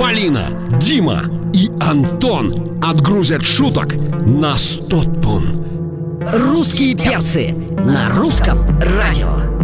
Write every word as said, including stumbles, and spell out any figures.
Полина, Дима и Антон отгрузят шуток на сто тонн. Русские перцы на русском радио.